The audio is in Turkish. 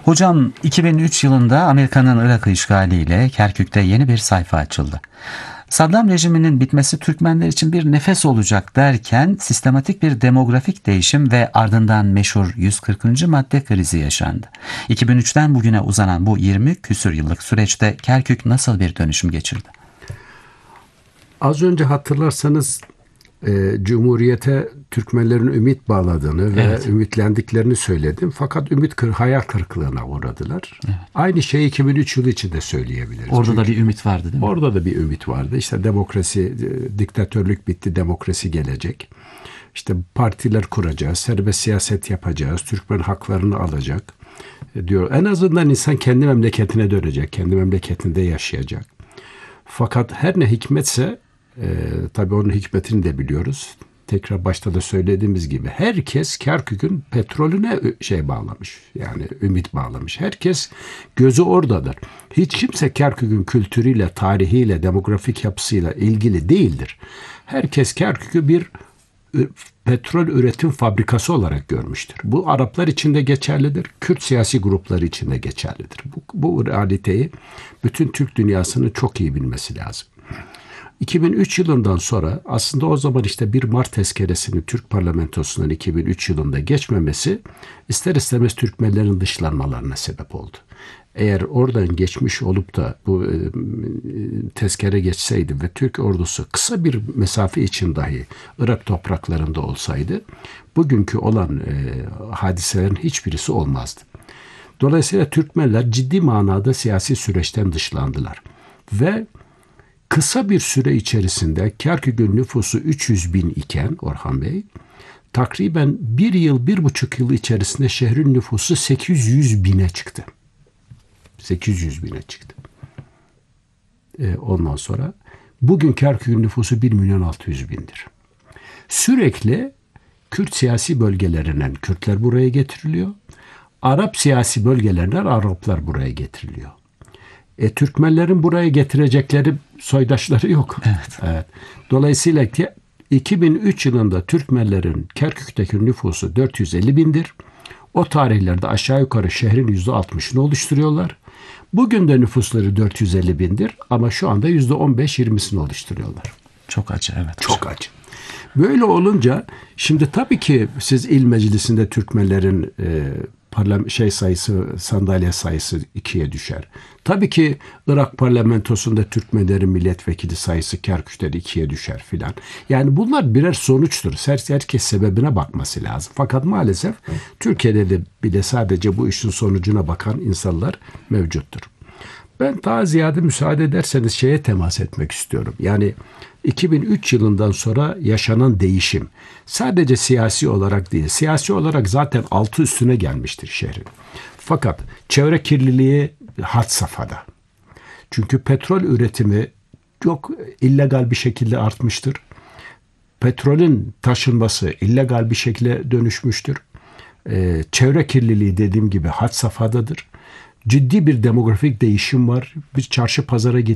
Hocam 2003 yılında Amerika'nın Irak'ı işgaliyle Kerkük'te yeni bir sayfa açıldı. Saddam rejiminin bitmesi Türkmenler için bir nefes olacak derken sistematik bir demografik değişim ve ardından meşhur 140. madde krizi yaşandı. 2003'ten bugüne uzanan bu 20 küsür yıllık süreçte Kerkük nasıl bir dönüşüm geçirdi? Az önce hatırlarsanız Cumhuriyete Türkmenlerin ümit bağladığını ve ümitlendiklerini söyledim. Fakat hayal kırıklığına uğradılar. Evet. Aynı şeyi 2003 yılı için de söyleyebiliriz. Orada da bir ümit vardı değil mi? Orada da bir ümit vardı. İşte demokrasi, diktatörlük bitti, demokrasi gelecek. İşte partiler kuracağız, serbest siyaset yapacağız, Türkmen haklarını alacak diyor. En azından insan kendi memleketine dönecek, kendi memleketinde yaşayacak. Fakat her ne hikmetse, tabii onun hikmetini de biliyoruz. Tekrar başta da söylediğimiz gibi herkes Kerkük'ün petrolüne bağlamış. Yani ümit bağlamış. Herkes gözü oradadır. Hiç kimse Kerkük'ün kültürüyle, tarihiyle, demografik yapısıyla ilgili değildir. Herkes Kerkük'ü bir petrol üretim fabrikası olarak görmüştür. Bu Araplar için de geçerlidir. Kürt siyasi grupları için de geçerlidir. Bu realiteyi bütün Türk dünyasının çok iyi bilmesi lazım. 2003 yılından sonra aslında o zaman işte bir Mart tezkeresinin Türk parlamentosundan 2003 yılında geçmemesi ister istemez Türkmenlerin dışlanmalarına sebep oldu. Eğer oradan geçmiş olup da bu tezkere geçseydi ve Türk ordusu kısa bir mesafe için dahi Irak topraklarında olsaydı bugünkü olan hadiselerin hiçbirisi olmazdı. Dolayısıyla Türkmenler ciddi manada siyasi süreçten dışlandılar ve kısa bir süre içerisinde Kerkük'ün nüfusu 300 bin iken Orhan Bey, takriben 1,5 yıl içerisinde şehrin nüfusu 800 bine çıktı. 800 bine çıktı. Ondan sonra bugün Kerkük'ün nüfusu 1.600.000'dir. Sürekli Kürt siyasi bölgelerinden Kürtler buraya getiriliyor. Arap siyasi bölgelerinden Araplar buraya getiriliyor. Türkmenlerin buraya getirecekleri soydaşları yok. Evet. Dolayısıyla 2003 yılında Türkmenlerin Kerkük'teki nüfusu 450 bindir. O tarihlerde aşağı yukarı şehrin %60'ını oluşturuyorlar. Bugün de nüfusları 450 bindir ama şu anda %15-20'sini oluşturuyorlar. Çok acı, evet. Çok acı. Böyle olunca şimdi tabii ki siz il meclisinde Türkmenlerin sandalye sayısı 2'ye düşer. Tabii ki Irak parlamentosunda Türkmenlerin milletvekili sayısı Kerkük'te 2'ye düşer filan. Yani bunlar birer sonuçtur. Herkes sebebine bakması lazım. Fakat maalesef Türkiye'de de bile sadece bu işin sonucuna bakan insanlar mevcuttur. Ben daha ziyade müsaade ederseniz şeye temas etmek istiyorum. Yani 2003 yılından sonra yaşanan değişim sadece siyasi olarak değil, siyasi olarak zaten altı üstüne gelmiştir şehrin. Fakat çevre kirliliği had safhada. Çünkü petrol üretimi çok illegal bir şekilde artmıştır. Petrolün taşınması illegal bir şekilde dönüşmüştür. Çevre kirliliği dediğim gibi had safhadadır. Ciddi bir demografik değişim var. Biz çarşı pazara